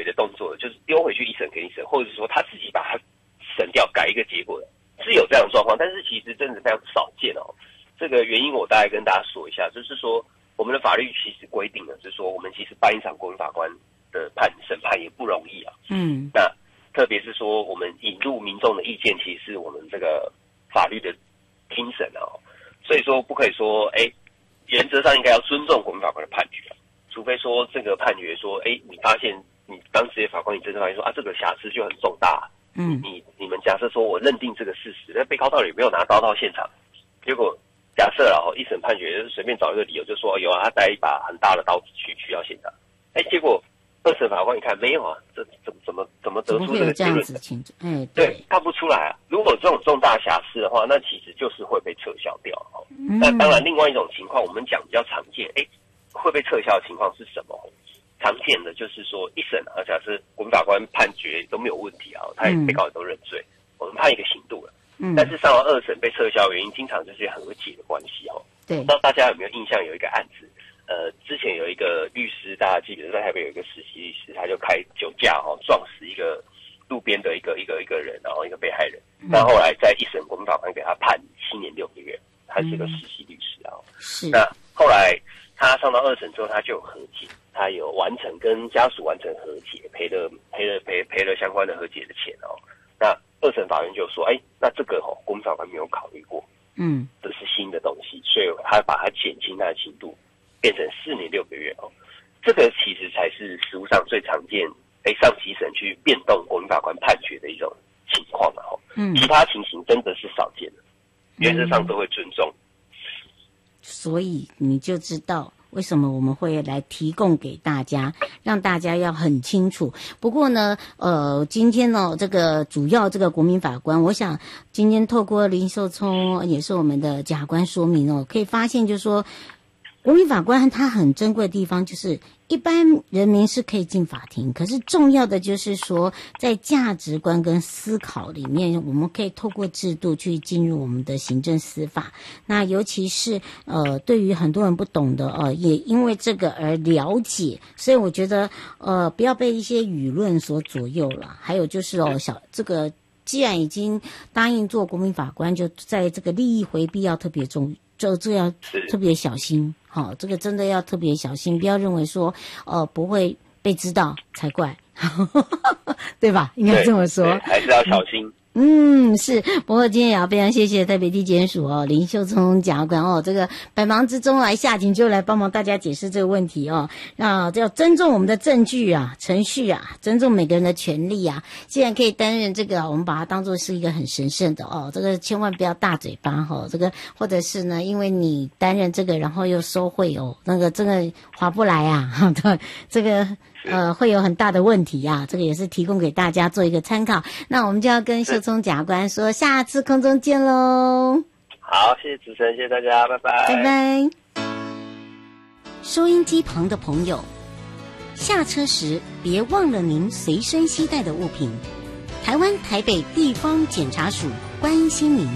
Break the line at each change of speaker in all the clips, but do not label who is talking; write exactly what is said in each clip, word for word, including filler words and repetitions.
回的动作，就是丢回去一审跟一审，或者是说他自己把它审掉改一个结果的，是有这样的状况，但是其实真的非常少见哦。这个原因我大概跟大家说一下，就是说我们的法律其实规定了，就是说我们其实办一场国民法官的判审判也不容易啊。嗯，那特别是说我们引入民众的意见，其实是我们这个法律的听审哦，所以说不可以说哎。原则上应该要尊重国民法官的判决，除非说这个判决说，哎，你发现你当职业法官，你真正发现说啊，这个瑕疵就很重大，嗯，你你们假设说我认定这个事实，那被告到底没有拿刀到现场，结果假设了哦，一审判决就是随便找一个理由就说有啊，他带一把很大的刀子去去到现场，哎，结果二审法官一看没有啊，这怎么怎么怎么得出这个结论？
哎，
对，看不出来啊。如果这种重大瑕疵的话，那其实就是会被撤销掉哦。嗯、那当然，另外一种情况，我们讲比较常见，哎，会被撤销的情况是什么？常见的就是说，一审啊，假设国民法官判决都没有问题啊，他也被告也都认罪，嗯、我们判一个刑度了。嗯。但是上到二审被撤销的原因，经常就是和解的关系哦。对。不知道大家有没有印象？有一个案子。呃，之前有一个律师，大家记得在台北有一个实习律师，他就开酒驾哦，撞死一个路边的一个一个一个人，然后一个被害人。那、嗯、后来在一审国民法官给他判七年六个月，他是个实习律师啊。是。那后来他上到二审之后，他就有和解，他有完成跟家属完成和解，赔了赔了赔赔了相关的和解的钱哦。那二审法院就说，哎，那这个哦，国民法官没有考虑过，嗯，这是新的东西，所以他把它减轻他的刑度。变成四年六个月哦，这个其实才是实务上最常见，哎，上级审去变动国民法官判决的一种情况了哈。嗯，其他情形真的是少见的，原则上都会尊重。
所以你就知道为什么我们会来提供给大家，让大家要很清楚。不过呢，呃，今天呢，这个主要这个国民法官，我想今天透过林秀聪也是我们的检察官说明哦，可以发现就是说。国民法官他很珍贵的地方就是一般人民是可以进法庭，可是重要的就是说在价值观跟思考里面，我们可以透过制度去进入我们的行政司法。那尤其是呃对于很多人不懂的呃也因为这个而了解，所以我觉得呃不要被一些舆论所左右了。还有就是哦小这个既然已经答应做国民法官，就在这个利益回避要特别重就这要特别小心。好、哦，这个真的要特别小心，不要认为说，呃，不会被知道才怪，对吧？应该这么说，
还是要小心。
嗯，是。不过今天也要非常谢谢台北地检署哦林秀聪检察官哦，这个百忙之中来下庭就来帮忙大家解释这个问题哦。那要尊重我们的证据啊、程序啊，尊重每个人的权利啊。既然可以担任这个，我们把它当作是一个很神圣的哦。这个千万不要大嘴巴哈、哦，这个或者是呢，因为你担任这个，然后又收贿哦，那个这个划不来啊，对，这个。呃，会有很大的问题啊，这个也是提供给大家做一个参考。那我们就要跟秀聪检察官说，下次空中见喽。
好，谢谢主持人，谢谢大家，拜拜，
拜拜。收音机旁的朋友，下车时别忘了您随身携带的物品。台湾台北地方检察署关心您。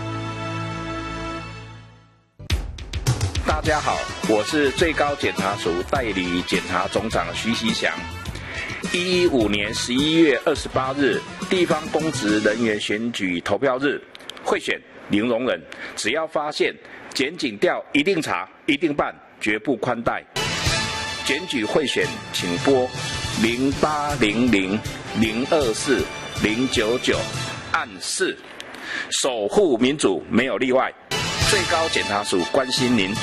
大家好，我是最高检察署代理检察总长徐锡祥。一一五年十一月二十八日，地方公职人员选举投票日，贿选零容忍，只要发现检警调一定查，一定办，绝不宽待。检举贿选，请拨零八零零零二四零九九按四，守护民主没有例外。最高检察署关心您。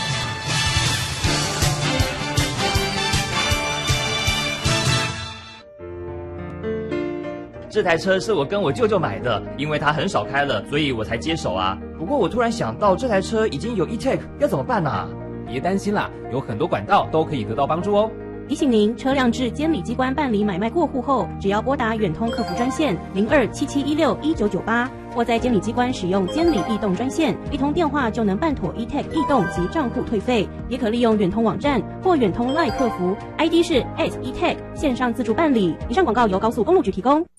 这台车是我跟我舅舅买的，因为他很少开了，所以我才接手啊。不过我突然想到，这台车已经有 E-Tech， 要怎么办啊？
别担心啦，有很多管道都可以得到帮助哦。
提醒您，车辆至监理机关办理买卖过户后，只要拨打远通客服专线零二七七一六一九九八，或在监理机关使用监理易动专线，一通电话就能办妥 E-Tech 易动及账户退费。也可利用远通网站或远通 LINE 客服 ，I D 是 at E-Tech 线上自助办理。以上广告由高速公路局提供。